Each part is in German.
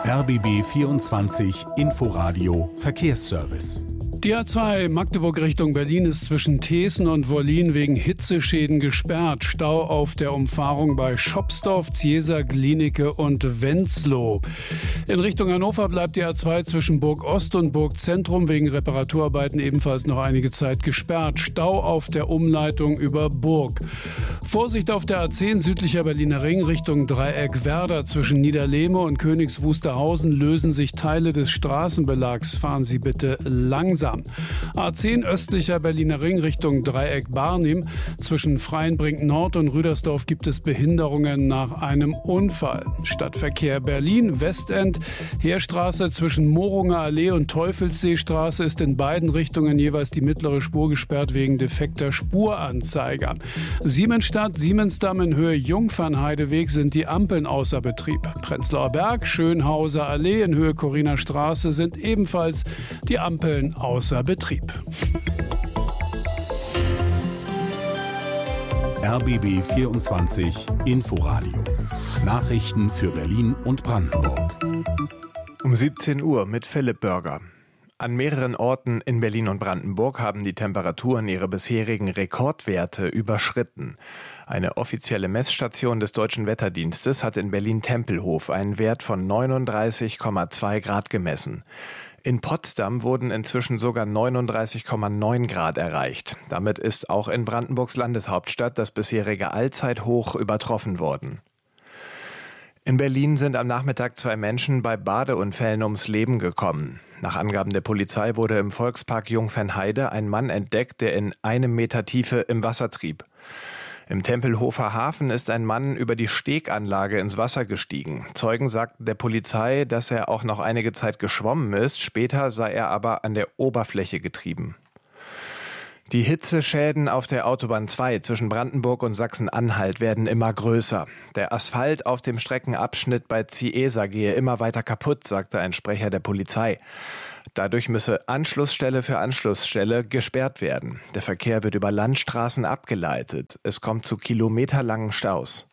RBB 24 Inforadio Verkehrsservice. Die A2 Magdeburg Richtung Berlin ist zwischen Thesen und Wollin wegen Hitzeschäden gesperrt. Stau auf der Umfahrung bei Schopsdorf, Zieser, Glienicke und Wenzlow. In Richtung Hannover bleibt die A2 zwischen Burg Ost und Burg Zentrum wegen Reparaturarbeiten ebenfalls noch einige Zeit gesperrt. Stau auf der Umleitung über Burg. Vorsicht auf der A10 südlicher Berliner Ring Richtung Dreieck Werder. Zwischen Niederlehme und Königs Wusterhausen lösen sich Teile des Straßenbelags. Fahren Sie bitte langsam. A10 östlicher Berliner Ring Richtung Dreieck Barnim. Zwischen Freienbrink Nord und Rüdersdorf gibt es Behinderungen nach einem Unfall. Stadtverkehr Berlin Westend. Heerstraße zwischen Morunger Allee und Teufelsseestraße ist in beiden Richtungen jeweils die mittlere Spur gesperrt wegen defekter Spuranzeiger. Siemensstadt, Siemensdamm in Höhe Jungfernheideweg sind die Ampeln außer Betrieb. Prenzlauer Berg, Schönhauser Allee in Höhe Corriner Straße sind ebenfalls die Ampeln außer Betrieb. RBB 24 Inforadio. Nachrichten für Berlin und Brandenburg. Um 17 Uhr mit Philipp Börger. An mehreren Orten in Berlin und Brandenburg haben die Temperaturen ihre bisherigen Rekordwerte überschritten. Eine offizielle Messstation des Deutschen Wetterdienstes hat in Berlin-Tempelhof einen Wert von 39,2 Grad gemessen. In Potsdam wurden inzwischen sogar 39,9 Grad erreicht. Damit ist auch in Brandenburgs Landeshauptstadt das bisherige Allzeithoch übertroffen worden. In Berlin sind am Nachmittag 2 Menschen bei Badeunfällen ums Leben gekommen. Nach Angaben der Polizei wurde im Volkspark Jungfernheide ein Mann entdeckt, der in 1 Meter Tiefe im Wasser trieb. Im Tempelhofer Hafen ist ein Mann über die Steganlage ins Wasser gestiegen. Zeugen sagten der Polizei, dass er auch noch einige Zeit geschwommen ist. Später sei er aber an der Oberfläche getrieben. Die Hitzeschäden auf der Autobahn 2 zwischen Brandenburg und Sachsen-Anhalt werden immer größer. Der Asphalt auf dem Streckenabschnitt bei Ciesa gehe immer weiter kaputt, sagte ein Sprecher der Polizei. Dadurch müsse Anschlussstelle für Anschlussstelle gesperrt werden. Der Verkehr wird über Landstraßen abgeleitet. Es kommt zu kilometerlangen Staus.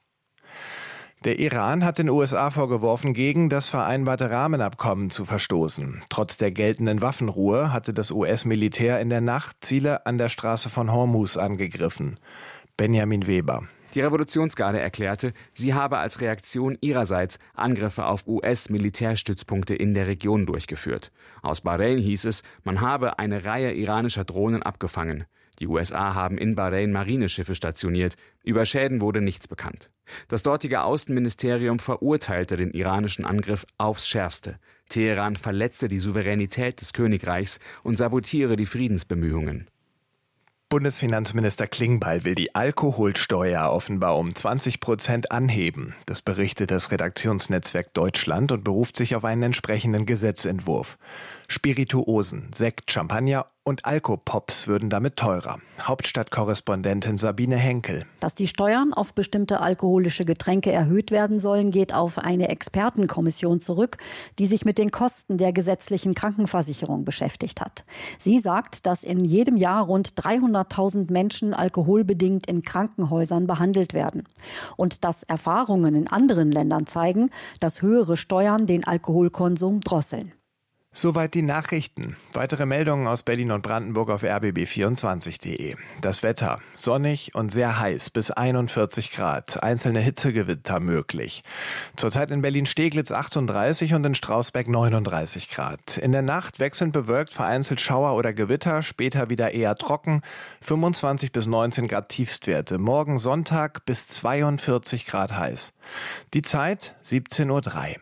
Der Iran hat den USA vorgeworfen, gegen das vereinbarte Rahmenabkommen zu verstoßen. Trotz der geltenden Waffenruhe hatte das US-Militär in der Nacht Ziele an der Straße von Hormuz angegriffen. Benjamin Weber. Die Revolutionsgarde erklärte, sie habe als Reaktion ihrerseits Angriffe auf US-Militärstützpunkte in der Region durchgeführt. Aus Bahrain hieß es, man habe eine Reihe iranischer Drohnen abgefangen. Die USA haben in Bahrain Marineschiffe stationiert. Über Schäden wurde nichts bekannt. Das dortige Außenministerium verurteilte den iranischen Angriff aufs Schärfste. Teheran verletze die Souveränität des Königreichs und sabotiere die Friedensbemühungen. Bundesfinanzminister Klingbeil will die Alkoholsteuer offenbar um 20% anheben. Das berichtet das Redaktionsnetzwerk Deutschland und beruft sich auf einen entsprechenden Gesetzentwurf. Spirituosen, Sekt, Champagner und Alkopops würden damit teurer. Hauptstadtkorrespondentin Sabine Henkel. Dass die Steuern auf bestimmte alkoholische Getränke erhöht werden sollen, geht auf eine Expertenkommission zurück, die sich mit den Kosten der gesetzlichen Krankenversicherung beschäftigt hat. Sie sagt, dass in jedem Jahr rund 300.000 Menschen alkoholbedingt in Krankenhäusern behandelt werden. Und dass Erfahrungen in anderen Ländern zeigen, dass höhere Steuern den Alkoholkonsum drosseln. Soweit die Nachrichten. Weitere Meldungen aus Berlin und Brandenburg auf rbb24.de. Das Wetter. Sonnig und sehr heiß bis 41 Grad. Einzelne Hitzegewitter möglich. Zurzeit in Berlin-Steglitz 38 und in Strausberg 39 Grad. In der Nacht wechselnd bewölkt, vereinzelt Schauer oder Gewitter, später wieder eher trocken. 25 bis 19 Grad Tiefstwerte. Morgen Sonntag bis 42 Grad heiß. Die Zeit 17:03 Uhr.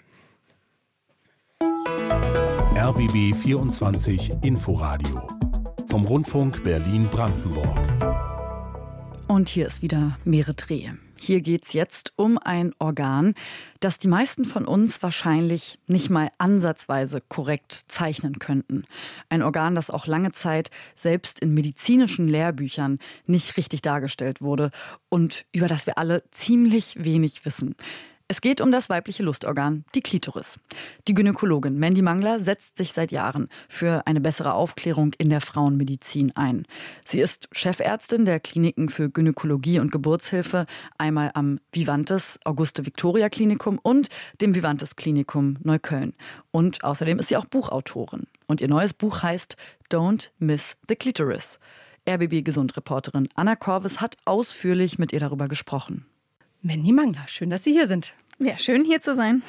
RBB 24 Inforadio vom Rundfunk Berlin-Brandenburg. Und hier ist wieder Merit Rehe. Hier geht's jetzt um ein Organ, das die meisten von uns wahrscheinlich nicht mal ansatzweise korrekt zeichnen könnten. Ein Organ, das auch lange Zeit selbst in medizinischen Lehrbüchern nicht richtig dargestellt wurde und über das wir alle ziemlich wenig wissen. Es geht um das weibliche Lustorgan, die Klitoris. Die Gynäkologin Mandy Mangler setzt sich seit Jahren für eine bessere Aufklärung in der Frauenmedizin ein. Sie ist Chefärztin der Kliniken für Gynäkologie und Geburtshilfe, einmal am Vivantes Auguste-Victoria-Klinikum und dem Vivantes-Klinikum Neukölln. Und außerdem ist sie auch Buchautorin. Und ihr neues Buch heißt Don't Miss the Clitoris. RBB-Gesundreporterin Anna Korves hat ausführlich mit ihr darüber gesprochen. Mandy Mangler, schön, dass Sie hier sind. Ja, schön hier zu sein.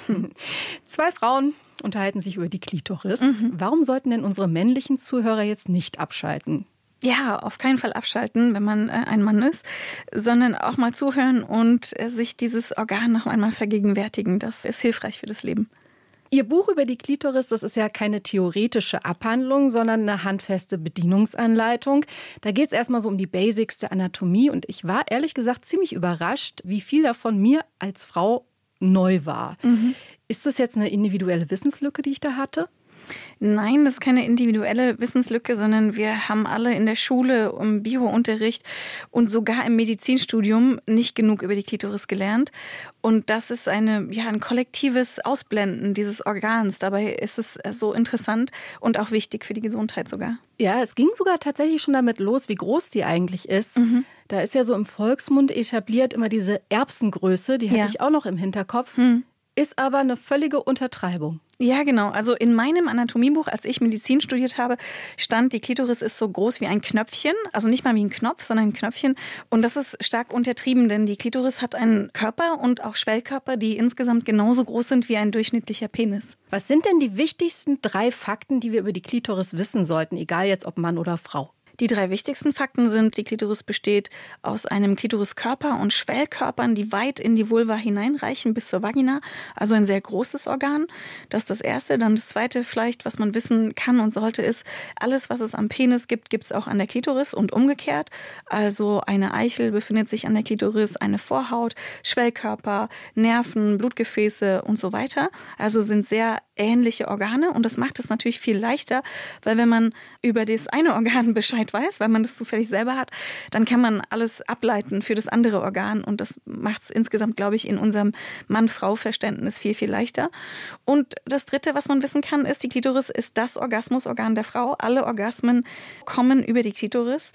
2 Frauen unterhalten sich über die Klitoris. Warum sollten denn unsere männlichen Zuhörer jetzt nicht abschalten? Ja, auf keinen Fall abschalten, wenn man ein Mann ist, sondern auch mal zuhören und sich dieses Organ noch einmal vergegenwärtigen. Das ist hilfreich für das Leben. Ihr Buch über die Klitoris, das ist ja keine theoretische Abhandlung, sondern eine handfeste Bedienungsanleitung. Da geht es erstmal so um die Basics der Anatomie. Und ich war ehrlich gesagt ziemlich überrascht, wie viel davon mir als Frau neu war. Ist das jetzt eine individuelle Wissenslücke, die ich da hatte? Nein, das ist keine individuelle Wissenslücke, sondern wir haben alle in der Schule, im Biounterricht und sogar im Medizinstudium nicht genug über die Klitoris gelernt. Und das ist ein kollektives Ausblenden dieses Organs. Dabei ist es so interessant und auch wichtig für die Gesundheit sogar. Ja, es ging sogar tatsächlich schon damit los, wie groß die eigentlich ist. Da ist ja so im Volksmund etabliert immer diese Erbsengröße, die hatte ich auch noch im Hinterkopf. Ist aber eine völlige Untertreibung. Ja, genau. Also in meinem Anatomiebuch, als ich Medizin studiert habe, stand, die Klitoris ist so groß wie ein Knöpfchen. Also nicht mal wie ein Knopf, sondern ein Knöpfchen. Und das ist stark untertrieben, denn die Klitoris hat einen Körper und auch Schwellkörper, die insgesamt genauso groß sind wie ein durchschnittlicher Penis. Was sind denn die wichtigsten 3 Fakten, die wir über die Klitoris wissen sollten, egal jetzt ob Mann oder Frau? Die 3 wichtigsten Fakten sind, die Klitoris besteht aus einem Klitoriskörper und Schwellkörpern, die weit in die Vulva hineinreichen bis zur Vagina. Also ein sehr großes Organ. Das ist das Erste. Dann das Zweite vielleicht, was man wissen kann und sollte, ist, alles, was es am Penis gibt, gibt es auch an der Klitoris und umgekehrt. Also eine Eichel befindet sich an der Klitoris, eine Vorhaut, Schwellkörper, Nerven, Blutgefäße und so weiter. Also sind sehr ähnliche Organe und das macht es natürlich viel leichter, weil wenn man über das eine Organ Bescheid weiß, weil man das zufällig selber hat, dann kann man alles ableiten für das andere Organ und das macht es insgesamt, glaube ich, in unserem Mann-Frau-Verständnis viel, viel leichter. Und das Dritte, was man wissen kann, ist, die Klitoris ist das Orgasmusorgan der Frau. Alle Orgasmen kommen über die Klitoris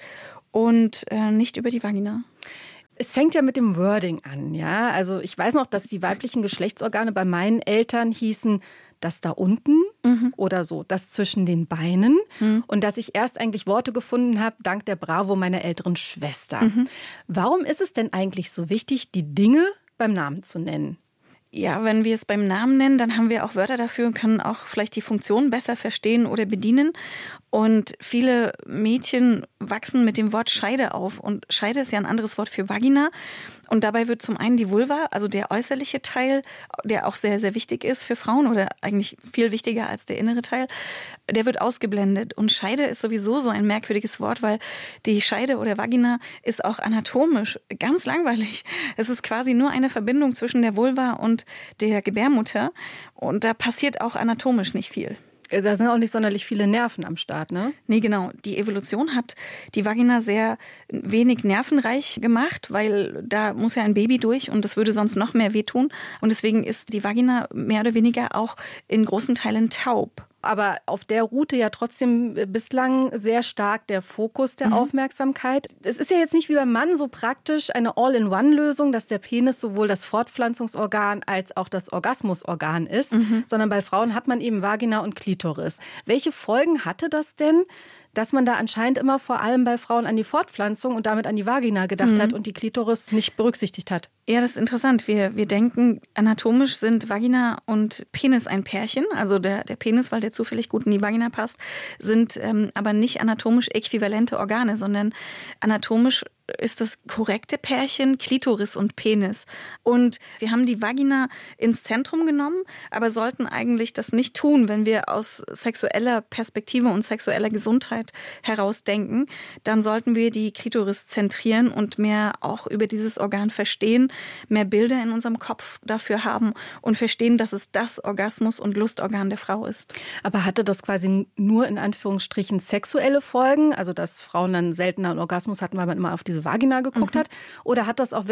und nicht über die Vagina. Es fängt ja mit dem Wording an, ja. Also ich weiß noch, dass die weiblichen Geschlechtsorgane bei meinen Eltern hießen, das da unten oder so, das zwischen den Beinen. Und dass ich erst eigentlich Worte gefunden habe, dank der Bravo meiner älteren Schwester. Warum ist es denn eigentlich so wichtig, die Dinge beim Namen zu nennen? Ja, wenn wir es beim Namen nennen, dann haben wir auch Wörter dafür und können auch vielleicht die Funktion besser verstehen oder bedienen. Und viele Mädchen wachsen mit dem Wort Scheide auf. Und Scheide ist ja ein anderes Wort für Vagina. Und dabei wird zum einen die Vulva, also der äußerliche Teil, der auch sehr, sehr wichtig ist für Frauen oder eigentlich viel wichtiger als der innere Teil, der wird ausgeblendet. Und Scheide ist sowieso so ein merkwürdiges Wort, weil die Scheide oder Vagina ist auch anatomisch ganz langweilig. Es ist quasi nur eine Verbindung zwischen der Vulva und der Gebärmutter. Und da passiert auch anatomisch nicht viel. Da sind auch nicht sonderlich viele Nerven am Start, ne? Nee, genau. Die Evolution hat die Vagina sehr wenig nervenreich gemacht, weil da muss ja ein Baby durch und das würde sonst noch mehr wehtun. Und deswegen ist die Vagina mehr oder weniger auch in großen Teilen taub. Aber auf der Route ja trotzdem bislang sehr stark der Fokus der Aufmerksamkeit. Es ist ja jetzt nicht wie beim Mann so praktisch eine All-in-One-Lösung, dass der Penis sowohl das Fortpflanzungsorgan als auch das Orgasmusorgan ist, sondern bei Frauen hat man eben Vagina und Klitoris. Welche Folgen hatte das denn, dass man da anscheinend immer vor allem bei Frauen an die Fortpflanzung und damit an die Vagina gedacht hat und die Klitoris nicht berücksichtigt hat? Ja, das ist interessant. Wir denken, anatomisch sind Vagina und Penis ein Pärchen. Also der Penis, weil der zufällig gut in die Vagina passt, sind aber nicht anatomisch äquivalente Organe, sondern anatomisch ist das korrekte Pärchen Klitoris und Penis. Und wir haben die Vagina ins Zentrum genommen, aber sollten eigentlich das nicht tun, wenn wir aus sexueller Perspektive und sexueller Gesundheit heraus denken. Dann sollten wir die Klitoris zentrieren und mehr auch über dieses Organ verstehen, mehr Bilder in unserem Kopf dafür haben und verstehen, dass es das Orgasmus- und Lustorgan der Frau ist. Aber hatte das quasi nur in Anführungsstrichen sexuelle Folgen, also dass Frauen dann seltener einen Orgasmus hatten, weil man immer auf diese Vagina geguckt hat? Oder hat das auch wirklich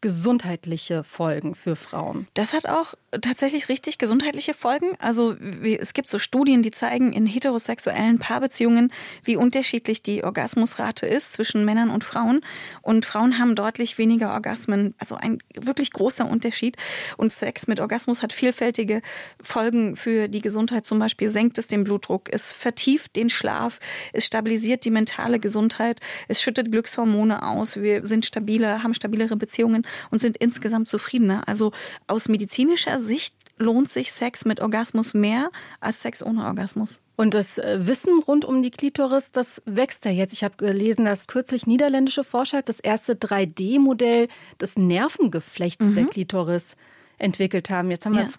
gesundheitliche Folgen für Frauen? Das hat auch tatsächlich richtig gesundheitliche Folgen. Also es gibt so Studien, die zeigen in heterosexuellen Paarbeziehungen, wie unterschiedlich die Orgasmusrate ist zwischen Männern und Frauen. Und Frauen haben deutlich weniger Orgasmen, also ein wirklich großer Unterschied. Und Sex mit Orgasmus hat vielfältige Folgen für die Gesundheit. Zum Beispiel senkt es den Blutdruck, es vertieft den Schlaf, es stabilisiert die mentale Gesundheit, es schüttet Glückshormone aus, wir sind stabiler, haben stabilere Beziehungen und sind insgesamt zufriedener. Also aus medizinischer Sicht lohnt sich Sex mit Orgasmus mehr als Sex ohne Orgasmus. Und das Wissen rund um die Klitoris, das wächst ja jetzt. Ich habe gelesen, dass kürzlich niederländische Forscher das erste 3D-Modell des Nervengeflechts der Klitoris entwickelt haben. Jetzt haben wir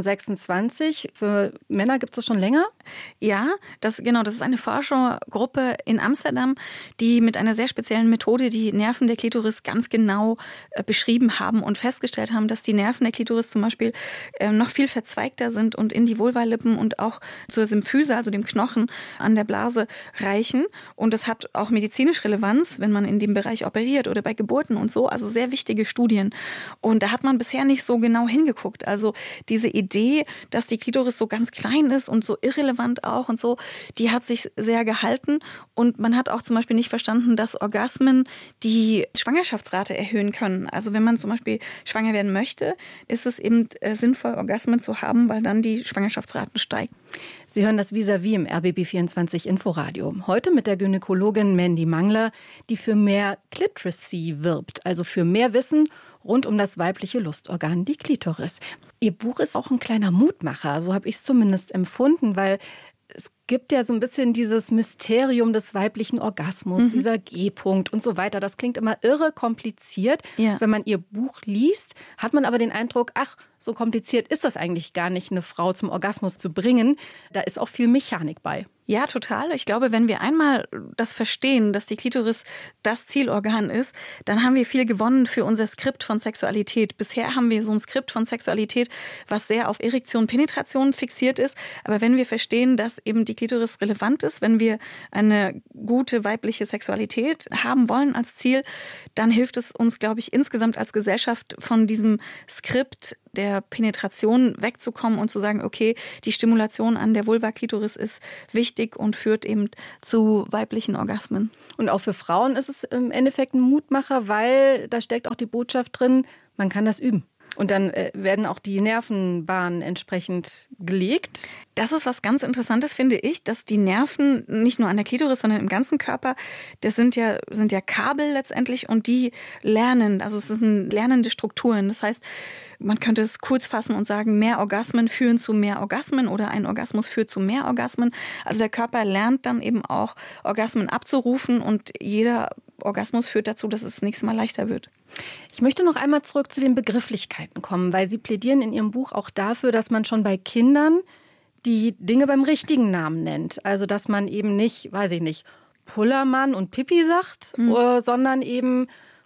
2026. Für Männer gibt es das schon länger? Ja, das ist eine Forschergruppe in Amsterdam, die mit einer sehr speziellen Methode die Nerven der Klitoris ganz genau beschrieben haben und festgestellt haben, dass die Nerven der Klitoris zum Beispiel noch viel verzweigter sind und in die Vulvalippen und auch zur Symphyse, also dem Knochen an der Blase, reichen. Und das hat auch medizinisch Relevanz, wenn man in dem Bereich operiert oder bei Geburten und so. Also sehr wichtige Studien. Und da hat man bisher nicht so genau hingeguckt. Also diese Idee, dass die Klitoris so ganz klein ist und so irrelevant auch und so, die hat sich sehr gehalten. Und man hat auch zum Beispiel nicht verstanden, dass Orgasmen die Schwangerschaftsrate erhöhen können. Also wenn man zum Beispiel schwanger werden möchte, ist es eben sinnvoll, Orgasmen zu haben, weil dann die Schwangerschaftsraten steigen. Sie hören das Vis-à-vis im RBB24 Inforadio. Heute mit der Gynäkologin Mandy Mangler, die für mehr Cliteracy wirbt, also für mehr Wissen rund um das weibliche Lustorgan, die Klitoris. Ihr Buch ist auch ein kleiner Mutmacher, so habe ich es zumindest empfunden, weil es gibt ja so ein bisschen dieses Mysterium des weiblichen Orgasmus, dieser G-Punkt und so weiter. Das klingt immer irre kompliziert. Ja. Wenn man ihr Buch liest, hat man aber den Eindruck, ach, so kompliziert ist das eigentlich gar nicht, eine Frau zum Orgasmus zu bringen. Da ist auch viel Mechanik bei. Ja, total. Ich glaube, wenn wir einmal das verstehen, dass die Klitoris das Zielorgan ist, dann haben wir viel gewonnen für unser Skript von Sexualität. Bisher haben wir so ein Skript von Sexualität, was sehr auf Erektion, Penetration fixiert ist. Aber wenn wir verstehen, dass eben die Klitoris relevant ist, wenn wir eine gute weibliche Sexualität haben wollen als Ziel, dann hilft es uns, glaube ich, insgesamt als Gesellschaft von diesem Skript der Penetration wegzukommen und zu sagen, okay, die Stimulation an der Vulva-Klitoris ist wichtig und führt eben zu weiblichen Orgasmen. Und auch für Frauen ist es im Endeffekt ein Mutmacher, weil da steckt auch die Botschaft drin, man kann das üben. Und dann werden auch die Nervenbahnen entsprechend gelegt. Das ist was ganz Interessantes, finde ich, dass die Nerven nicht nur an der Klitoris, sondern im ganzen Körper, das sind ja Kabel letztendlich und die lernen. Also es sind lernende Strukturen. Das heißt, man könnte es kurz fassen und sagen, mehr Orgasmen führen zu mehr Orgasmen oder ein Orgasmus führt zu mehr Orgasmen. Also der Körper lernt dann eben auch, Orgasmen abzurufen und jeder Orgasmus führt dazu, dass es das nächste Mal leichter wird. Ich möchte noch einmal zurück zu den Begrifflichkeiten kommen, weil Sie plädieren in Ihrem Buch auch dafür, dass man schon bei Kindern die Dinge beim richtigen Namen nennt. Also dass man eben nicht, weiß ich nicht, Pullermann und Pipi sagt, sondern eben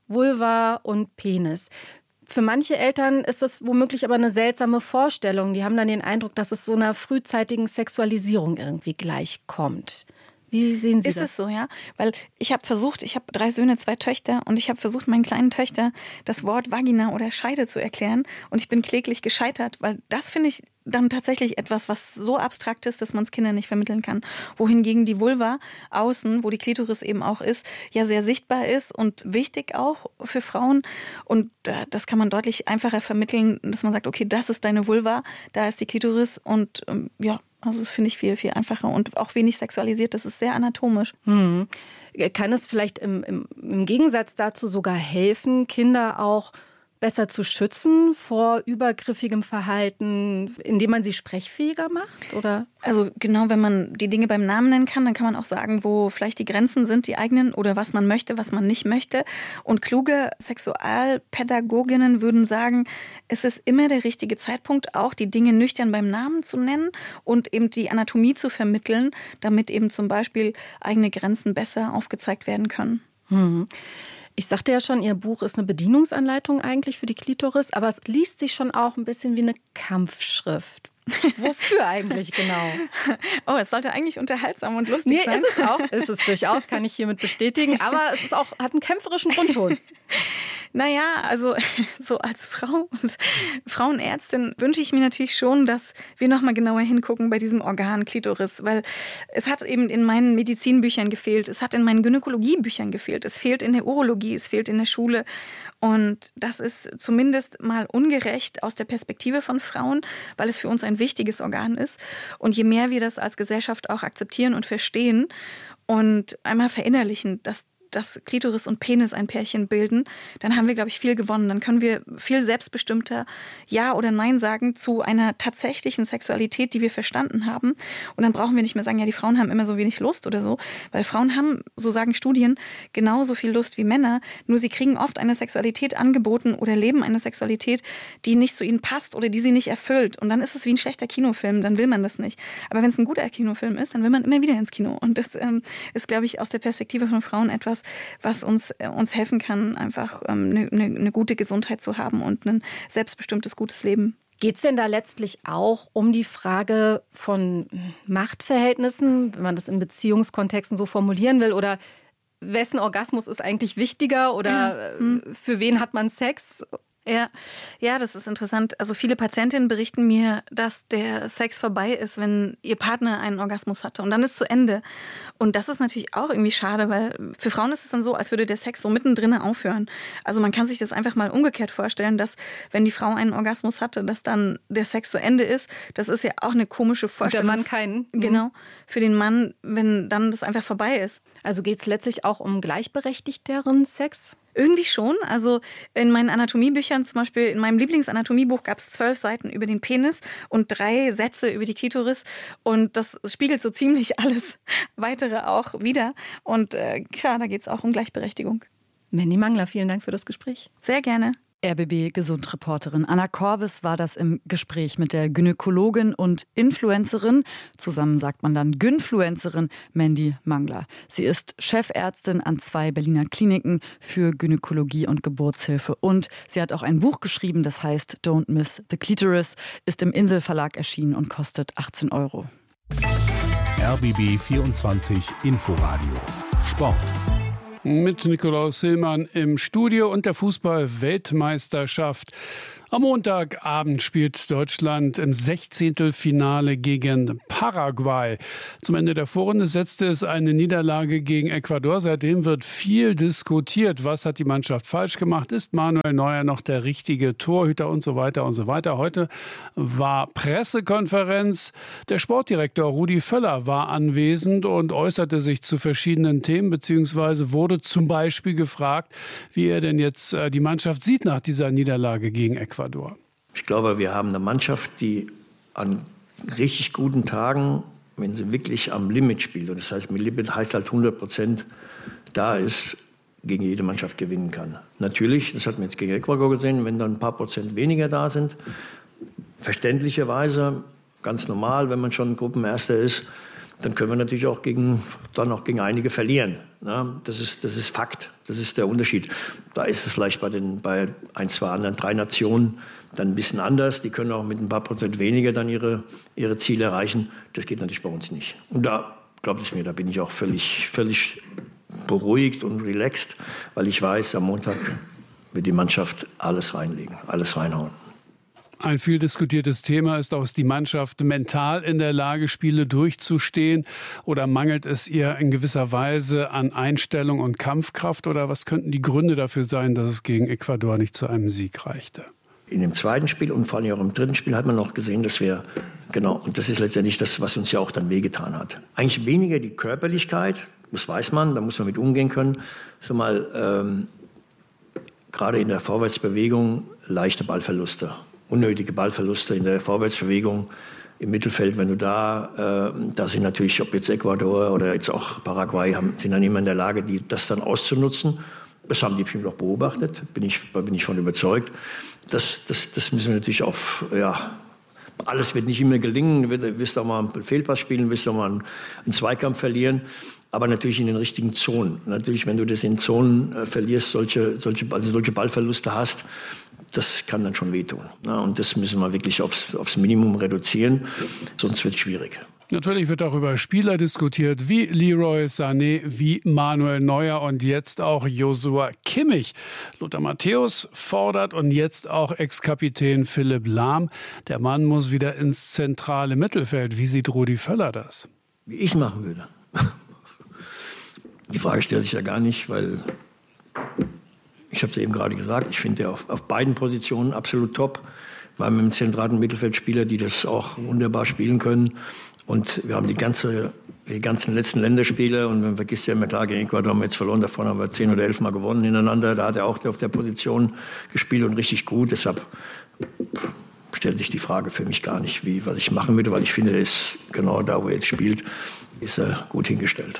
Vulva und Penis. Für manche Eltern ist das womöglich aber eine seltsame Vorstellung. Die haben dann den Eindruck, dass es so einer frühzeitigen Sexualisierung irgendwie gleichkommt. Wie sehen Sie das? Ist es so, ja? Weil ich habe 3 Söhne, 2 Töchter und ich habe versucht, meinen kleinen Töchtern das Wort Vagina oder Scheide zu erklären und ich bin kläglich gescheitert, weil das finde ich dann tatsächlich etwas, was so abstrakt ist, dass man es Kindern nicht vermitteln kann. Wohingegen die Vulva außen, wo die Klitoris eben auch ist, ja sehr sichtbar ist und wichtig auch für Frauen. Und das kann man deutlich einfacher vermitteln, dass man sagt, okay, das ist deine Vulva, da ist die Klitoris und also das finde ich viel, viel einfacher und auch wenig sexualisiert. Das ist sehr anatomisch. Kann es vielleicht im Gegensatz dazu sogar helfen, Kinder auch besser zu schützen vor übergriffigem Verhalten, indem man sie sprechfähiger macht? Oder? Also genau, wenn man die Dinge beim Namen nennen kann, dann kann man auch sagen, wo vielleicht die Grenzen sind, die eigenen, oder was man möchte, was man nicht möchte. Und kluge Sexualpädagoginnen würden sagen, es ist immer der richtige Zeitpunkt, auch die Dinge nüchtern beim Namen zu nennen und eben die Anatomie zu vermitteln, damit eben zum Beispiel eigene Grenzen besser aufgezeigt werden können. Ich sagte ja schon, Ihr Buch ist eine Bedienungsanleitung eigentlich für die Klitoris, aber es liest sich schon auch ein bisschen wie eine Kampfschrift. Wofür eigentlich genau? Oh, es sollte eigentlich unterhaltsam und lustig sein. Ist es durchaus, kann ich hiermit bestätigen, aber es ist auch, hat einen kämpferischen Grundton. Naja, also so als Frau und Frauenärztin wünsche ich mir natürlich schon, dass wir nochmal genauer hingucken bei diesem Organ Klitoris, weil es hat eben in meinen Medizinbüchern gefehlt, es hat in meinen Gynäkologiebüchern gefehlt, es fehlt in der Urologie, es fehlt in der Schule und das ist zumindest mal ungerecht aus der Perspektive von Frauen, weil es für uns ein wichtiges Organ ist und je mehr wir das als Gesellschaft auch akzeptieren und verstehen und einmal verinnerlichen, dass Klitoris und Penis ein Pärchen bilden, dann haben wir, glaube ich, viel gewonnen. Dann können wir viel selbstbestimmter Ja oder Nein sagen zu einer tatsächlichen Sexualität, die wir verstanden haben. Und dann brauchen wir nicht mehr sagen, ja, die Frauen haben immer so wenig Lust oder so. Weil Frauen haben, so sagen Studien, genauso viel Lust wie Männer. Nur sie kriegen oft eine Sexualität angeboten oder leben eine Sexualität, die nicht zu ihnen passt oder die sie nicht erfüllt. Und dann ist es wie ein schlechter Kinofilm, dann will man das nicht. Aber wenn es ein guter Kinofilm ist, dann will man immer wieder ins Kino. Und das ist, glaube ich, aus der Perspektive von Frauen etwas, was uns helfen kann, einfach eine gute Gesundheit zu haben und ein selbstbestimmtes, gutes Leben. Geht es denn da letztlich auch um die Frage von Machtverhältnissen, wenn man das in Beziehungskontexten so formulieren will, oder wessen Orgasmus ist eigentlich wichtiger oder für wen hat man Sex? Ja, das ist interessant. Also viele Patientinnen berichten mir, dass der Sex vorbei ist, wenn ihr Partner einen Orgasmus hatte. Und dann ist zu Ende. Und das ist natürlich auch irgendwie schade, weil für Frauen ist es dann so, als würde der Sex so mittendrin aufhören. Also man kann sich das einfach mal umgekehrt vorstellen, dass wenn die Frau einen Orgasmus hatte, dass dann der Sex zu Ende ist. Das ist ja auch eine komische Vorstellung. Und der Mann keinen. Genau. Für den Mann, wenn dann das einfach vorbei ist. Also geht es letztlich auch um gleichberechtigteren Sex? Irgendwie schon. Also in meinen Anatomiebüchern, zum Beispiel in meinem Lieblingsanatomiebbuch, gab es 12 Seiten über den Penis und 3 Sätze über die Klitoris. Und das spiegelt so ziemlich alles Weitere auch wider. Und klar, da geht es auch um Gleichberechtigung. Mandy Mangler, vielen Dank für das Gespräch. Sehr gerne. RBB-Gesundreporterin Anna Korvis war das im Gespräch mit der Gynäkologin und Influencerin, zusammen sagt man dann Gynfluencerin, Mandy Mangler. Sie ist Chefärztin an 2 Berliner Kliniken für Gynäkologie und Geburtshilfe und sie hat auch ein Buch geschrieben, das heißt Don't Miss the Clitoris, ist im Insel Verlag erschienen und kostet 18 €. RBB 24 Inforadio Sport. Mit Nikolaus Hillmann im Studio und der Fußball-Weltmeisterschaft. Am Montagabend spielt Deutschland im 16. Finale gegen Paraguay. Zum Ende der Vorrunde setzte es eine Niederlage gegen Ecuador. Seitdem wird viel diskutiert. Was hat die Mannschaft falsch gemacht? Ist Manuel Neuer noch der richtige Torhüter und so weiter und so weiter? Heute war Pressekonferenz. Der Sportdirektor Rudi Völler war anwesend und äußerte sich zu verschiedenen Themen, beziehungsweise wurde zum Beispiel gefragt, wie er denn jetzt die Mannschaft sieht nach dieser Niederlage gegen Ecuador. Ich glaube, wir haben eine Mannschaft, die an richtig guten Tagen, wenn sie wirklich am Limit spielt, und das heißt, mit Limit heißt halt 100% da ist, gegen jede Mannschaft gewinnen kann. Natürlich, das hat man jetzt gegen Ecuador gesehen, wenn dann ein paar Prozent weniger da sind, verständlicherweise, ganz normal, wenn man schon Gruppenerster ist, dann können wir natürlich auch gegen einige verlieren. Ja, das ist Fakt, das ist der Unterschied. Da ist es vielleicht bei 1, 2 anderen 3 Nationen dann ein bisschen anders. Die können auch mit ein paar Prozent weniger dann ihre Ziele erreichen. Das geht natürlich bei uns nicht. Und da, glaubt es mir, da bin ich auch völlig beruhigt und relaxed, weil ich weiß, am Montag wird die Mannschaft alles reinlegen, alles reinhauen. Ein viel diskutiertes Thema ist auch, ist die Mannschaft mental in der Lage, Spiele durchzustehen? Oder mangelt es ihr in gewisser Weise an Einstellung und Kampfkraft? Oder was könnten die Gründe dafür sein, dass es gegen Ecuador nicht zu einem Sieg reichte? In dem zweiten Spiel und vor allem auch im dritten Spiel hat man noch gesehen, dass wir, und das ist letztendlich das, was uns ja auch dann wehgetan hat. Eigentlich weniger die Körperlichkeit, das weiß man, da muss man mit umgehen können. Gerade in der Vorwärtsbewegung leichte Ballverluste. Unnötige Ballverluste in der Vorwärtsbewegung im Mittelfeld. Wenn du da sind natürlich, ob jetzt Ecuador oder jetzt auch Paraguay, sind dann immer in der Lage, das dann auszunutzen. Das haben die bestimmt auch beobachtet, bin ich von überzeugt. Das müssen wir natürlich alles wird nicht immer gelingen. Du wirst auch mal einen Fehlpass spielen, wirst auch mal einen Zweikampf verlieren. Aber natürlich in den richtigen Zonen. Natürlich, wenn du das in Zonen verlierst, solche Ballverluste hast, das kann dann schon wehtun. Und das müssen wir wirklich aufs Minimum reduzieren, sonst wird es schwierig. Natürlich wird auch über Spieler diskutiert, wie Leroy Sané, wie Manuel Neuer und jetzt auch Joshua Kimmich. Lothar Matthäus fordert und jetzt auch Ex-Kapitän Philipp Lahm. Der Mann muss wieder ins zentrale Mittelfeld. Wie sieht Rudi Völler das? Wie ich es machen würde. Die Frage stellt sich ja gar nicht, weil ich habe es eben gerade gesagt, ich finde auf beiden Positionen absolut top. Wir haben im zentralen Mittelfeldspieler, die das auch wunderbar spielen können. Und wir haben die ganzen letzten Länderspiele, und man vergisst ja immer, klar, gegen Ecuador haben wir jetzt verloren, davon haben wir 10 oder 11 Mal gewonnen hintereinander. Da hat er auch auf der Position gespielt und richtig gut. Deshalb stellt sich die Frage für mich gar nicht, was ich machen würde, weil ich finde, er ist genau da, wo er jetzt spielt, ist er gut hingestellt.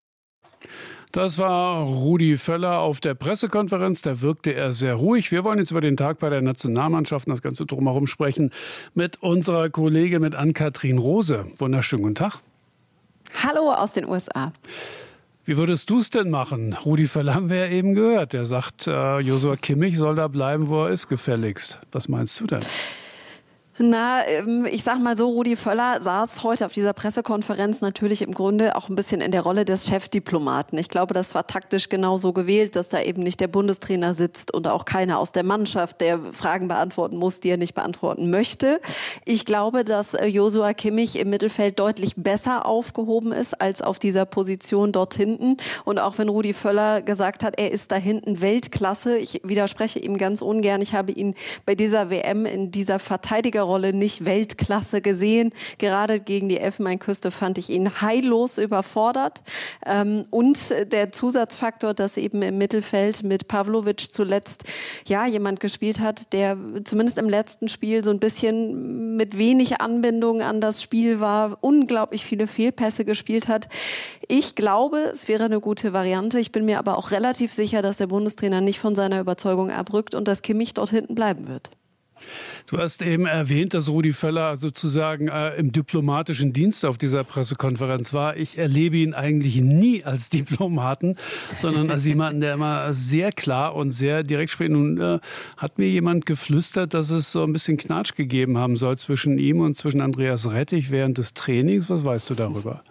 Das war Rudi Völler auf der Pressekonferenz. Da wirkte er sehr ruhig. Wir wollen jetzt über den Tag bei der Nationalmannschaft und das Ganze drumherum sprechen mit unserer Kollegin, mit Ann-Kathrin Rose. Wunderschönen guten Tag. Hallo aus den USA. Wie würdest du es denn machen? Rudi Völler haben wir ja eben gehört. Der sagt, Joshua Kimmich soll da bleiben, wo er ist, gefälligst. Was meinst du denn? Na, ich sag mal so, Rudi Völler saß heute auf dieser Pressekonferenz natürlich im Grunde auch ein bisschen in der Rolle des Chefdiplomaten. Ich glaube, das war taktisch genau so gewählt, dass da eben nicht der Bundestrainer sitzt und auch keiner aus der Mannschaft, der Fragen beantworten muss, die er nicht beantworten möchte. Ich glaube, dass Joshua Kimmich im Mittelfeld deutlich besser aufgehoben ist als auf dieser Position dort hinten. Und auch wenn Rudi Völler gesagt hat, er ist da hinten Weltklasse, ich widerspreche ihm ganz ungern. Ich habe ihn bei dieser WM in dieser Verteidigerrolle nicht Weltklasse gesehen. Gerade gegen die Elfenbeinküste fand ich ihn heillos überfordert. Und der Zusatzfaktor, dass eben im Mittelfeld mit Pavlovic zuletzt jemand gespielt hat, der zumindest im letzten Spiel so ein bisschen mit wenig Anbindung an das Spiel war, unglaublich viele Fehlpässe gespielt hat. Ich glaube, es wäre eine gute Variante. Ich bin mir aber auch relativ sicher, dass der Bundestrainer nicht von seiner Überzeugung abrückt und dass Kimmich dort hinten bleiben wird. Du hast eben erwähnt, dass Rudi Völler sozusagen im diplomatischen Dienst auf dieser Pressekonferenz war. Ich erlebe ihn eigentlich nie als Diplomaten, sondern als jemanden, der immer sehr klar und sehr direkt spricht. Nun hat mir jemand geflüstert, dass es so ein bisschen Knatsch gegeben haben soll zwischen ihm und zwischen Andreas Rettich während des Trainings. Was weißt du darüber?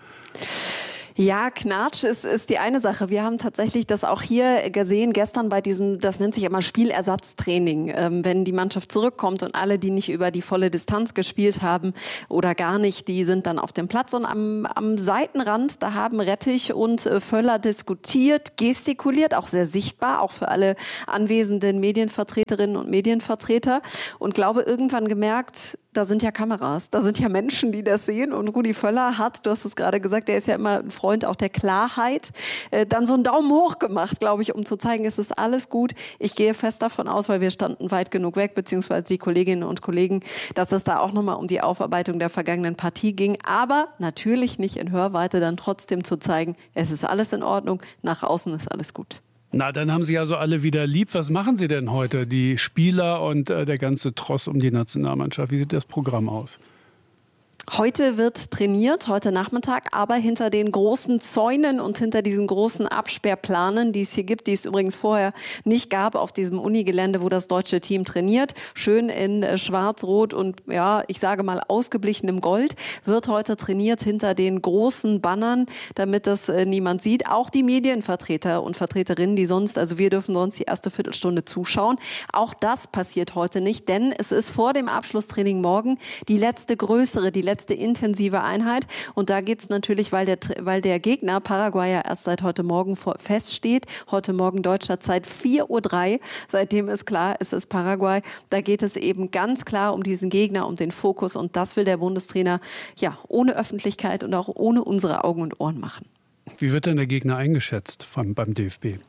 Ja, Knatsch ist die eine Sache. Wir haben tatsächlich das auch hier gesehen gestern bei diesem, das nennt sich immer Spielersatztraining. Wenn die Mannschaft zurückkommt und alle, die nicht über die volle Distanz gespielt haben oder gar nicht, die sind dann auf dem Platz. Und am Seitenrand, da haben Rettich und Völler diskutiert, gestikuliert, auch sehr sichtbar, auch für alle anwesenden Medienvertreterinnen und Medienvertreter. Und glaube, irgendwann gemerkt, da sind ja Kameras, da sind ja Menschen, die das sehen. Und Rudi Völler hat, du hast es gerade gesagt, der ist ja immer ein Freund auch der Klarheit, dann so einen Daumen hoch gemacht, glaube ich, um zu zeigen, es ist alles gut. Ich gehe fest davon aus, weil wir standen weit genug weg, beziehungsweise die Kolleginnen und Kollegen, dass es da auch nochmal um die Aufarbeitung der vergangenen Partie ging. Aber natürlich nicht in Hörweite, dann trotzdem zu zeigen, es ist alles in Ordnung, nach außen ist alles gut. Na, dann haben Sie also alle wieder lieb. Was machen Sie denn heute, die Spieler und der ganze Tross um die Nationalmannschaft? Wie sieht das Programm aus? Heute wird trainiert, heute Nachmittag, aber hinter den großen Zäunen und hinter diesen großen Absperrplanen, die es hier gibt, die es übrigens vorher nicht gab auf diesem Unigelände, wo das deutsche Team trainiert, schön in Schwarz-Rot und ich sage mal ausgeblichenem Gold, wird heute trainiert hinter den großen Bannern, damit das niemand sieht. Auch die Medienvertreter und Vertreterinnen, wir dürfen sonst die erste Viertelstunde zuschauen. Auch das passiert heute nicht, denn es ist vor dem Abschlusstraining morgen die letzte intensive Einheit. Und da geht es natürlich, weil der Gegner Paraguay ja erst seit heute Morgen feststeht. Heute Morgen deutscher Zeit 4:03 Uhr. Seitdem ist klar, es ist Paraguay. Da geht es eben ganz klar um diesen Gegner, um den Fokus. Und das will der Bundestrainer ohne Öffentlichkeit und auch ohne unsere Augen und Ohren machen. Wie wird denn der Gegner eingeschätzt beim DFB?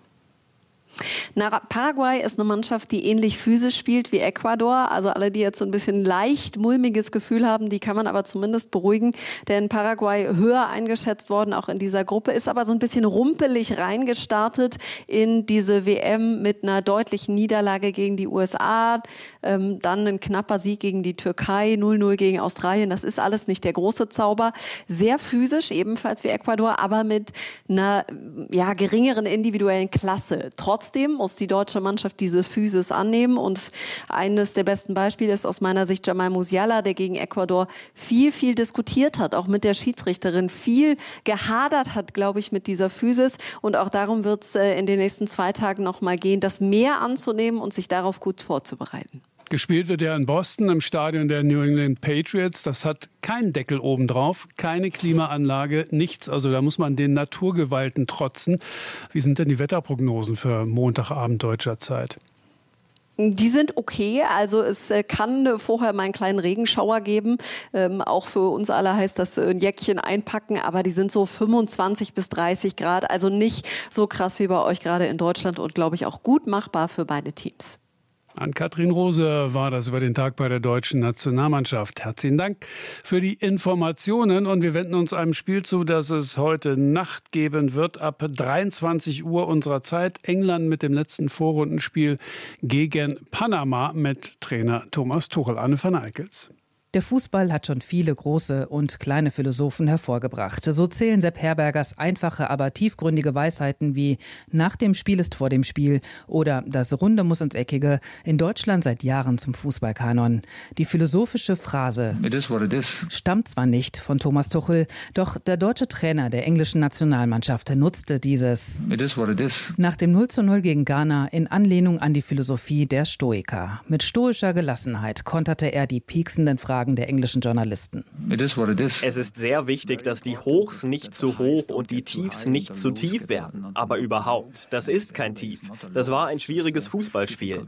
Paraguay ist eine Mannschaft, die ähnlich physisch spielt wie Ecuador. Also alle, die jetzt so ein bisschen leicht mulmiges Gefühl haben, die kann man aber zumindest beruhigen. Denn Paraguay höher eingeschätzt worden, auch in dieser Gruppe, ist aber so ein bisschen rumpelig reingestartet in diese WM mit einer deutlichen Niederlage gegen die USA. Dann ein knapper Sieg gegen die Türkei, 0:0 gegen Australien. Das ist alles nicht der große Zauber. Sehr physisch, ebenfalls wie Ecuador, aber mit einer geringeren individuellen Klasse. Trotzdem Trotzdem muss die deutsche Mannschaft diese Physis annehmen und eines der besten Beispiele ist aus meiner Sicht Jamal Musiala, der gegen Ecuador viel diskutiert hat, auch mit der Schiedsrichterin viel gehadert hat, glaube ich, mit dieser Physis. Und auch darum wird es in den nächsten 2 Tagen noch mal gehen, das mehr anzunehmen und sich darauf gut vorzubereiten. Gespielt wird ja in Boston im Stadion der New England Patriots. Das hat keinen Deckel obendrauf, keine Klimaanlage, nichts. Also da muss man den Naturgewalten trotzen. Wie sind denn die Wetterprognosen für Montagabend deutscher Zeit? Die sind okay, also es kann vorher mal einen kleinen Regenschauer geben. Auch für uns alle heißt das ein Jäckchen einpacken, aber die sind so 25 bis 30 Grad. Also nicht so krass wie bei euch gerade in Deutschland und glaube ich auch gut machbar für beide Teams. Ann-Kathrin Rose war das über den Tag bei der deutschen Nationalmannschaft. Herzlichen Dank für die Informationen und wir wenden uns einem Spiel zu, das es heute Nacht geben wird, ab 23 Uhr unserer Zeit. England mit dem letzten Vorrundenspiel gegen Panama mit Trainer Thomas Tuchel. Anne van Eickels. Der Fußball hat schon viele große und kleine Philosophen hervorgebracht. So zählen Sepp Herbergers einfache, aber tiefgründige Weisheiten wie „Nach dem Spiel ist vor dem Spiel" oder „Das Runde muss ins Eckige" in Deutschland seit Jahren zum Fußballkanon. Die philosophische Phrase "It is what it is" stammt zwar nicht von Thomas Tuchel, doch der deutsche Trainer der englischen Nationalmannschaft nutzte dieses "It is what it is" nach dem 0:0 gegen Ghana in Anlehnung an die Philosophie der Stoiker. Mit stoischer Gelassenheit konterte er die pieksenden Fragen der englischen Journalisten. It is what it is. Es ist sehr wichtig, dass die Hochs nicht zu hoch und die Tiefs nicht zu tief werden. Aber überhaupt, das ist kein Tief. Das war ein schwieriges Fußballspiel.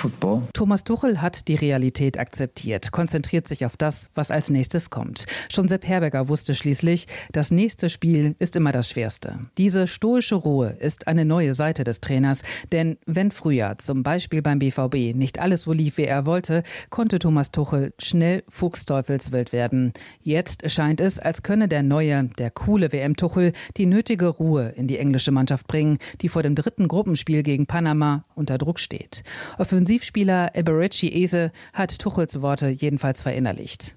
Thomas Tuchel hat die Realität akzeptiert, konzentriert sich auf das, was als nächstes kommt. Schon Sepp Herberger wusste schließlich, das nächste Spiel ist immer das Schwerste. Diese stoische Ruhe ist eine neue Seite des Trainers, denn wenn früher zum Beispiel beim BVB nicht alles so lief, wie er wollte, konnte Thomas Tuchel schnell fuchsteufelswild werden. Jetzt scheint es, als könne der coole WM-Tuchel die nötige Ruhe in die englische Mannschaft bringen, die vor dem 3. Gruppenspiel gegen Panama unter Druck steht. Offensivspieler Eberechi Eze hat Tuchels Worte jedenfalls verinnerlicht.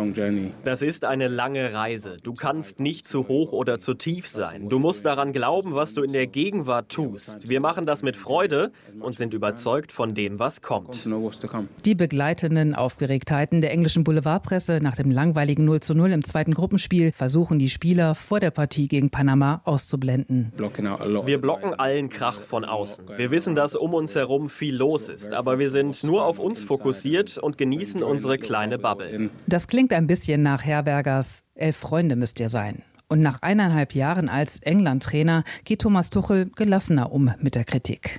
Das ist eine lange Reise. Du kannst nicht zu hoch oder zu tief sein. Du musst daran glauben, was du in der Gegenwart tust. Wir machen das mit Freude und sind überzeugt von dem, was kommt. Die begleitenden Aufgeregtheiten der englischen Boulevardpresse nach dem langweiligen 0:0 im 2. Gruppenspiel versuchen die Spieler vor der Partie gegen Panama auszublenden. Wir blocken allen Krach von außen. Wir wissen, dass um uns herum viel los ist, aber wir sind nur auf uns fokussiert und genießen unsere kleine Bubble. Das klingt ein bisschen nach Herbergers „11 Freunde müsst ihr sein". Und nach 1,5 Jahren als England-Trainer geht Thomas Tuchel gelassener um mit der Kritik.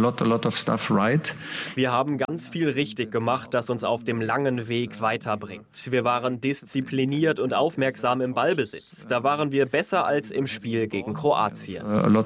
Wir haben ganz viel richtig gemacht, das uns auf dem langen Weg weiterbringt. Wir waren diszipliniert und aufmerksam im Ballbesitz. Da waren wir besser als im Spiel gegen Kroatien.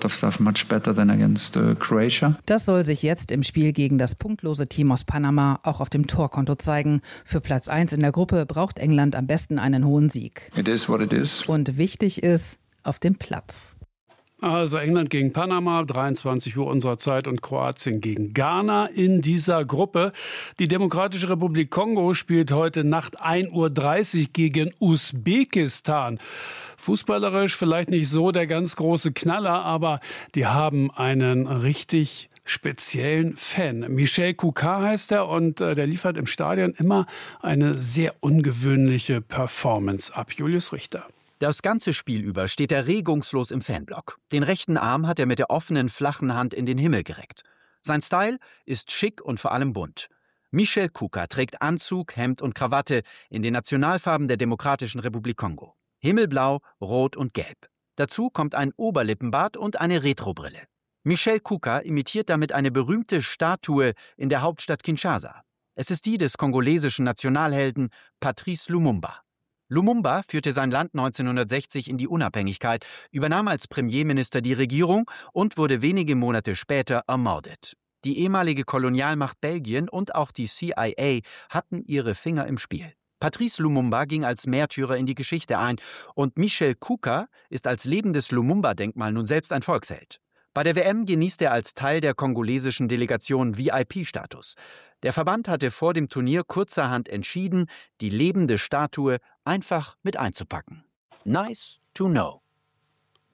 Das soll sich jetzt im Spiel gegen das punktlose Team aus Panama auch auf dem Torkonto zeigen. Für Platz 1 in der Gruppe braucht England am besten einen hohen Sieg. It is what it is. Und wichtig ist auf dem Platz. Also England gegen Panama, 23 Uhr unserer Zeit und Kroatien gegen Ghana in dieser Gruppe. Die Demokratische Republik Kongo spielt heute Nacht 1:30 Uhr gegen Usbekistan. Fußballerisch vielleicht nicht so der ganz große Knaller, aber die haben einen richtig speziellen Fan. Michel Kouka heißt er und der liefert im Stadion immer eine sehr ungewöhnliche Performance ab. Julius Richter. Das ganze Spiel über steht er regungslos im Fanblock. Den rechten Arm hat er mit der offenen, flachen Hand in den Himmel gereckt. Sein Style ist schick und vor allem bunt. Michel Kouka trägt Anzug, Hemd und Krawatte in den Nationalfarben der Demokratischen Republik Kongo. Himmelblau, Rot und Gelb. Dazu kommt ein Oberlippenbart und eine Retrobrille. Michel Kouka imitiert damit eine berühmte Statue in der Hauptstadt Kinshasa. Es ist die des kongolesischen Nationalhelden Patrice Lumumba. Lumumba führte sein Land 1960 in die Unabhängigkeit, übernahm als Premierminister die Regierung und wurde wenige Monate später ermordet. Die ehemalige Kolonialmacht Belgien und auch die CIA hatten ihre Finger im Spiel. Patrice Lumumba ging als Märtyrer in die Geschichte ein und Michel Kouka ist als lebendes Lumumba-Denkmal nun selbst ein Volksheld. Bei der WM genießt er als Teil der kongolesischen Delegation VIP-Status. Der Verband hatte vor dem Turnier kurzerhand entschieden, die lebende Statue einfach mit einzupacken. Nice to know.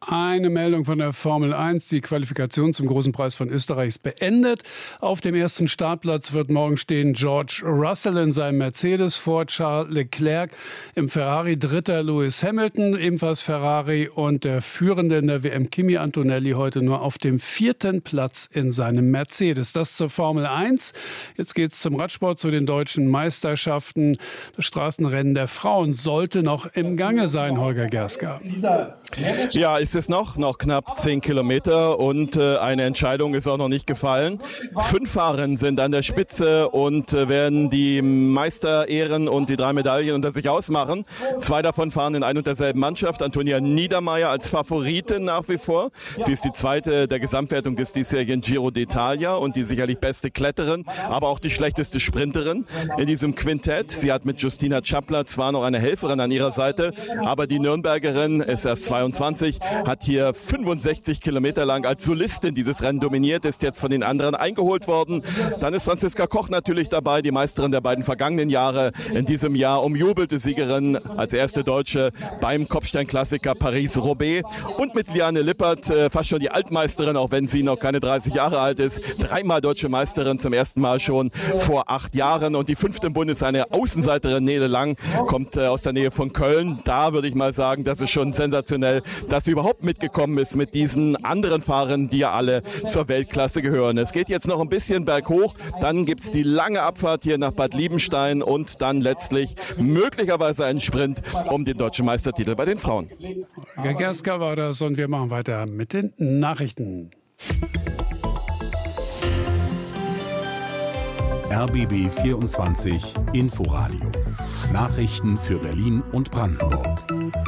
Eine Meldung von der Formel 1. Die Qualifikation zum Großen Preis von Österreich ist beendet. Auf dem ersten Startplatz wird morgen stehen George Russell in seinem Mercedes vor Charles Leclerc im Ferrari. Dritter Lewis Hamilton, ebenfalls Ferrari. Und der Führende in der WM Kimi Antonelli heute nur auf dem 4. Platz in seinem Mercedes. Das zur Formel 1. Jetzt geht es zum Radsport, zu den deutschen Meisterschaften. Das Straßenrennen der Frauen sollte noch im Gange sein, Holger Gerska. Ja, ist es noch knapp 10 Kilometer und eine Entscheidung ist auch noch nicht gefallen. 5 Fahrer sind an der Spitze und werden die Meisterehren und die 3 Medaillen unter sich ausmachen. 2 davon fahren in ein und derselben Mannschaft. Antonia Niedermeier als Favoritin nach wie vor. Sie ist die zweite der Gesamtwertung des diesjährigen Giro d'Italia und die sicherlich beste Kletterin, aber auch die schlechteste Sprinterin in diesem Quintett. Sie hat mit Justina Czapla zwar noch eine Helferin an ihrer Seite, aber die Nürnbergerin ist erst 22, hat hier 65 Kilometer lang als Solistin dieses Rennen dominiert, ist jetzt von den anderen eingeholt worden. Dann ist Franziska Koch natürlich dabei, die Meisterin der beiden vergangenen Jahre. In diesem Jahr umjubelte Siegerin als erste Deutsche beim Kopfsteinklassiker Paris-Roubaix. Und mit Liane Lippert, fast schon die Altmeisterin, auch wenn sie noch keine 30 Jahre alt ist. 3-mal deutsche Meisterin, zum ersten Mal schon vor 8 Jahren. Und die 5. im Bund ist eine Außenseiterin, Nele Lang, kommt aus der Nähe von Köln. Da würde ich mal sagen, das ist schon sensationell, dass sie überhaupt mitgekommen ist mit diesen anderen Fahrern, die ja alle zur Weltklasse gehören. Es geht jetzt noch ein bisschen berghoch, dann gibt es die lange Abfahrt hier nach Bad Liebenstein und dann letztlich möglicherweise einen Sprint um den deutschen Meistertitel bei den Frauen. Holger Gerska war das und wir machen weiter mit den Nachrichten. RBB 24 Inforadio. Nachrichten für Berlin und Brandenburg.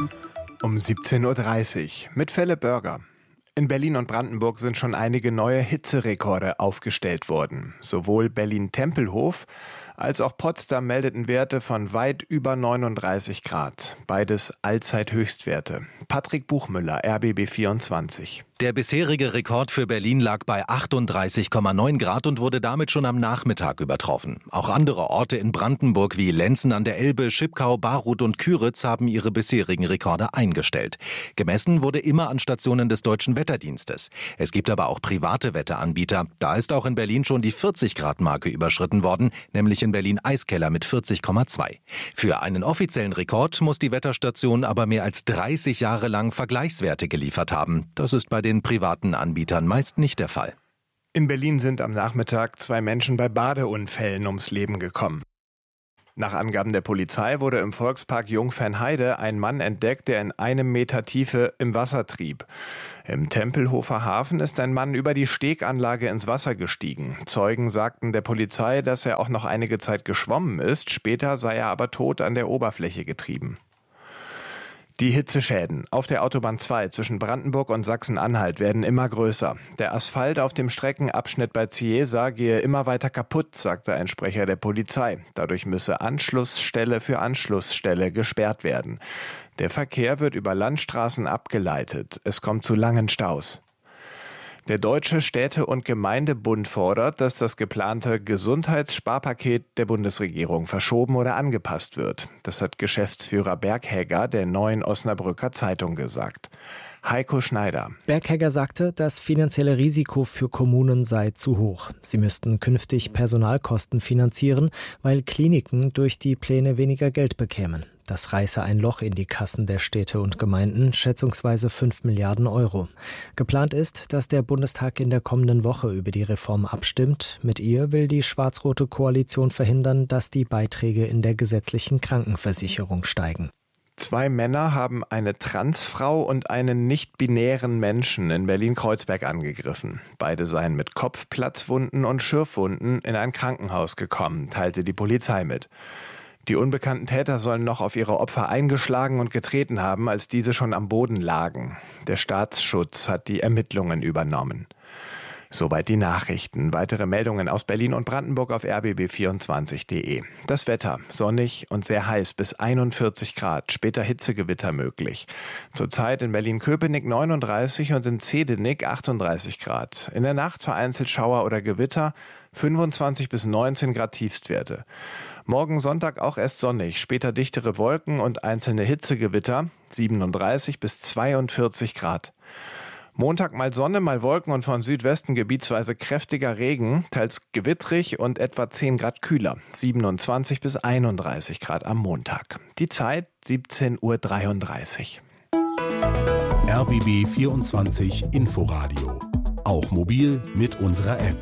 Um 17.30 Uhr mit Philipp Börger. In Berlin und Brandenburg sind schon einige neue Hitzerekorde aufgestellt worden. Sowohl Berlin-Tempelhof als auch Potsdam meldeten Werte von weit über 39 Grad. Beides Allzeithöchstwerte. Patrick Buchmüller, RBB 24. Der bisherige Rekord für Berlin lag bei 38,9 Grad und wurde damit schon am Nachmittag übertroffen. Auch andere Orte in Brandenburg wie Lenzen an der Elbe, Schipkau, Baruth und Küritz haben ihre bisherigen Rekorde eingestellt. Gemessen wurde immer an Stationen des Deutschen Wetterdienstes. Es gibt aber auch private Wetteranbieter. Da ist auch in Berlin schon die 40-Grad-Marke überschritten worden, nämlich in Berlin-Eiskeller mit 40,2. Für einen offiziellen Rekord muss die Wetterstation aber mehr als 30 Jahre lang Vergleichswerte geliefert haben. Das ist bei den privaten Anbietern meist nicht der Fall. In Berlin sind am Nachmittag 2 Menschen bei Badeunfällen ums Leben gekommen. Nach Angaben der Polizei wurde im Volkspark Jungfernheide ein Mann entdeckt, der in 1 Meter Tiefe im Wasser trieb. Im Tempelhofer Hafen ist ein Mann über die Steganlage ins Wasser gestiegen. Zeugen sagten der Polizei, dass er auch noch einige Zeit geschwommen ist. Später sei er aber tot an der Oberfläche getrieben. Die Hitzeschäden auf der Autobahn 2 zwischen Brandenburg und Sachsen-Anhalt werden immer größer. Der Asphalt auf dem Streckenabschnitt bei Cieza gehe immer weiter kaputt, sagte ein Sprecher der Polizei. Dadurch müsse Anschlussstelle für Anschlussstelle gesperrt werden. Der Verkehr wird über Landstraßen abgeleitet. Es kommt zu langen Staus. Der Deutsche Städte- und Gemeindebund fordert, dass das geplante Gesundheitssparpaket der Bundesregierung verschoben oder angepasst wird. Das hat Geschäftsführer Berghegger der Neuen Osnabrücker Zeitung gesagt. Heiko Schneider. Berghegger sagte, das finanzielle Risiko für Kommunen sei zu hoch. Sie müssten künftig Personalkosten finanzieren, weil Kliniken durch die Pläne weniger Geld bekämen. Das reiße ein Loch in die Kassen der Städte und Gemeinden, schätzungsweise 5 Milliarden Euro. Geplant ist, dass der Bundestag in der kommenden Woche über die Reform abstimmt. Mit ihr will die schwarz-rote Koalition verhindern, dass die Beiträge in der gesetzlichen Krankenversicherung steigen. 2 Männer haben eine Transfrau und einen nicht-binären Menschen in Berlin-Kreuzberg angegriffen. Beide seien mit Kopfplatzwunden und Schürfwunden in ein Krankenhaus gekommen, teilte die Polizei mit. Die unbekannten Täter sollen noch auf ihre Opfer eingeschlagen und getreten haben, als diese schon am Boden lagen. Der Staatsschutz hat die Ermittlungen übernommen. Soweit die Nachrichten. Weitere Meldungen aus Berlin und Brandenburg auf rbb24.de. Das Wetter: sonnig und sehr heiß bis 41 Grad, später Hitzegewitter möglich. Zurzeit in Berlin-Köpenick 39 und in Zehdenick 38 Grad. In der Nacht vereinzelt Schauer oder Gewitter, 25 bis 19 Grad Tiefstwerte. Morgen Sonntag auch erst sonnig, später dichtere Wolken und einzelne Hitzegewitter, 37 bis 42 Grad. Montag mal Sonne, mal Wolken und von Südwesten gebietsweise kräftiger Regen, teils gewittrig und etwa 10 Grad kühler, 27 bis 31 Grad am Montag. Die Zeit 17:33 Uhr. RBB 24 Inforadio. Auch mobil mit unserer App.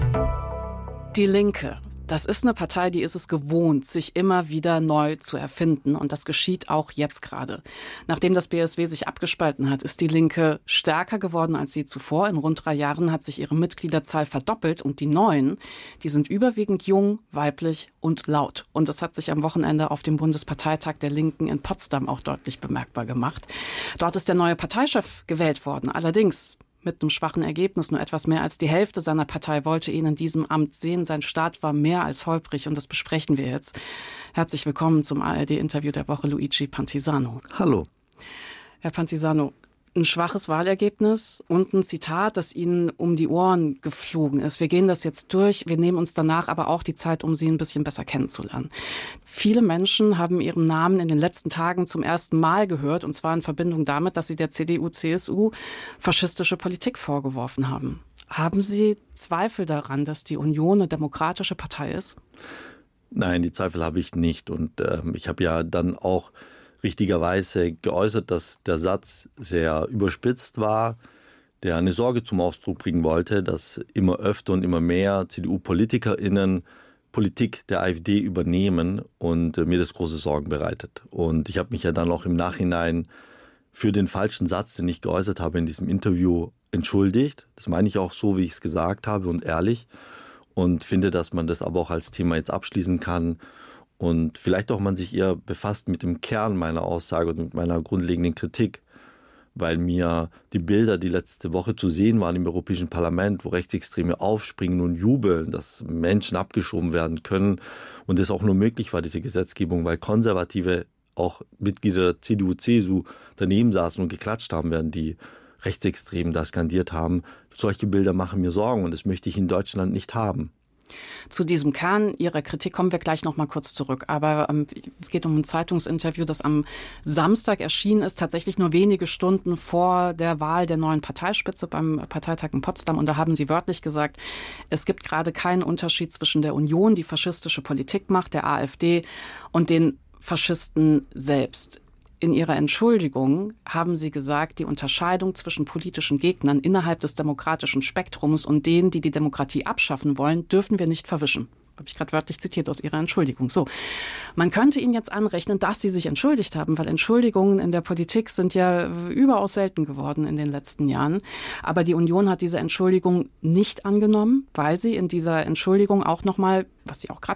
Die Linke. Das ist eine Partei, die ist es gewohnt, sich immer wieder neu zu erfinden. Und das geschieht auch jetzt gerade. Nachdem das BSW sich abgespalten hat, ist die Linke stärker geworden als je zuvor. In rund 3 Jahren hat sich ihre Mitgliederzahl verdoppelt. Und die Neuen, die sind überwiegend jung, weiblich und laut. Und das hat sich am Wochenende auf dem Bundesparteitag der Linken in Potsdam auch deutlich bemerkbar gemacht. Dort ist der neue Parteichef gewählt worden. Allerdings mit einem schwachen Ergebnis. Nur etwas mehr als die Hälfte seiner Partei wollte ihn in diesem Amt sehen. Sein Start war mehr als holprig und das besprechen wir jetzt. Herzlich willkommen zum ARD-Interview der Woche, Luigi Pantisano. Hallo. Herr Pantisano, ein schwaches Wahlergebnis und ein Zitat, das Ihnen um die Ohren geflogen ist. Wir gehen das jetzt durch. Wir nehmen uns danach aber auch die Zeit, um Sie ein bisschen besser kennenzulernen. Viele Menschen haben Ihren Namen in den letzten Tagen zum ersten Mal gehört, und zwar in Verbindung damit, dass Sie der CDU/CSU faschistische Politik vorgeworfen haben. Haben Sie Zweifel daran, dass die Union eine demokratische Partei ist? Nein, die Zweifel habe ich nicht. Und ich habe ja dann auch richtigerweise geäußert, dass der Satz sehr überspitzt war, der eine Sorge zum Ausdruck bringen wollte, dass immer öfter und immer mehr CDU-PolitikerInnen Politik der AfD übernehmen und mir das große Sorgen bereitet. Und ich habe mich ja dann auch im Nachhinein für den falschen Satz, den ich geäußert habe in diesem Interview, entschuldigt. Das meine ich auch so, wie ich es gesagt habe und ehrlich. Und finde, dass man das aber auch als Thema jetzt abschließen kann. Und vielleicht auch man sich eher befasst mit dem Kern meiner Aussage und mit meiner grundlegenden Kritik, weil mir die Bilder, die letzte Woche zu sehen waren im Europäischen Parlament, wo Rechtsextreme aufspringen und jubeln, dass Menschen abgeschoben werden können und es auch nur möglich war, diese Gesetzgebung, weil Konservative, auch Mitglieder der CDU, CSU daneben saßen und geklatscht haben, während die Rechtsextremen da skandiert haben. Solche Bilder machen mir Sorgen und das möchte ich in Deutschland nicht haben. Zu diesem Kern Ihrer Kritik kommen wir gleich noch mal kurz zurück. Aber es geht um ein Zeitungsinterview, das am Samstag erschienen ist, tatsächlich nur wenige Stunden vor der Wahl der neuen Parteispitze beim Parteitag in Potsdam. Und da haben Sie wörtlich gesagt, es gibt gerade keinen Unterschied zwischen der Union, die faschistische Politik macht, der AfD und den Faschisten selbst. In Ihrer Entschuldigung haben Sie gesagt, die Unterscheidung zwischen politischen Gegnern innerhalb des demokratischen Spektrums und denen, die die Demokratie abschaffen wollen, dürfen wir nicht verwischen. Habe ich gerade wörtlich zitiert aus Ihrer Entschuldigung. So, man könnte Ihnen jetzt anrechnen, dass Sie sich entschuldigt haben, weil Entschuldigungen in der Politik sind ja überaus selten geworden in den letzten Jahren. Aber die Union hat diese Entschuldigung nicht angenommen, weil sie in dieser Entschuldigung auch nochmal, was Sie auch gerade